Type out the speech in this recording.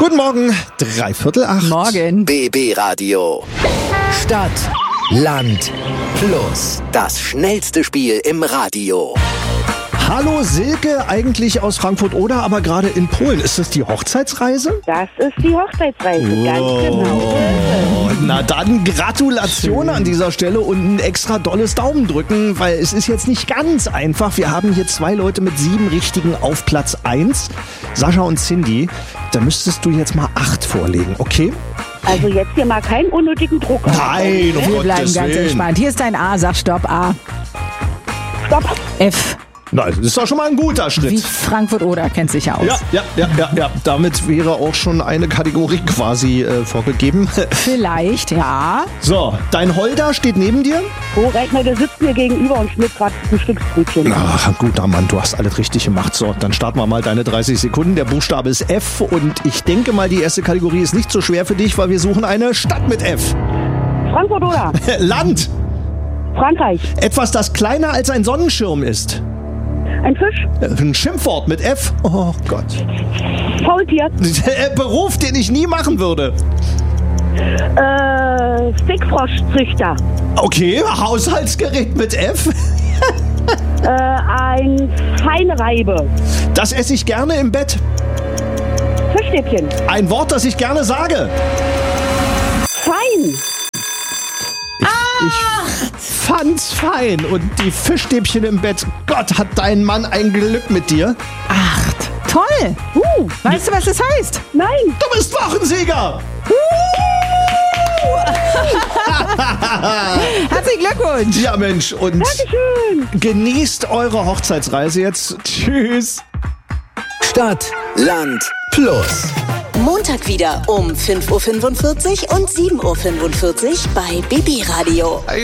Guten Morgen, 7:45. Morgen. BB Radio. Stadt, Land, Plus. Das schnellste Spiel im Radio. Hallo Silke, eigentlich aus Frankfurt-Oder, aber gerade in Polen. Ist das die Hochzeitsreise? Das ist die Hochzeitsreise, ganz genau. Na dann Gratulation an dieser Stelle und ein extra dolles Daumendrücken, weil es ist jetzt nicht ganz einfach. Wir haben hier 2 Leute mit 7 richtigen auf Platz 1, Sascha und Cindy. Da müsstest du jetzt mal 8 vorlegen, okay? Also jetzt hier mal keinen unnötigen Druck. Nein, um Wir bleiben Gottes ganz Willen. entspannt. Hier ist dein A, sag Stopp, A. Stopp. F, Nein, das ist doch schon mal ein guter wie Schritt. Frankfurt-Oder kennt sich ja aus. Ja. Damit wäre auch schon eine Kategorie quasi vorgegeben. Vielleicht, ja. So, dein Holder steht neben dir. Oh, Rechner, der sitzt mir gegenüber und schmiert gerade ein Stücksbrötchen. Ach, guter Mann, du hast alles richtig gemacht. So, dann starten wir mal deine 30 Sekunden. Der Buchstabe ist F und ich denke mal, die erste Kategorie ist nicht so schwer für dich, weil wir suchen eine Stadt mit F. Frankfurt oder? Land. Frankreich. Etwas, das kleiner als ein Sonnenschirm ist. Ein Fisch. Ein Schimpfwort mit F. Oh Gott. Faultier. Beruf, den ich nie machen würde. Stickfroschzüchter. Okay, Haushaltsgerät mit F. Ein Feinreibe. Das esse ich gerne im Bett. Fischstäbchen. Ein Wort, das ich gerne sage. Fein. Ich fand's fein. Und die Fischstäbchen im Bett. Gott, hat dein Mann ein Glück mit dir. 8. Toll. Weißt du, was das heißt? Nein. Du bist Wochensieger. Herzlichen Glückwunsch. Ja, Mensch. Und Dankeschön. genießt eure Hochzeitsreise jetzt. Tschüss. Stadt, Land, Plus. Montag wieder um 5:45 Uhr und 7:45 Uhr bei BB Radio.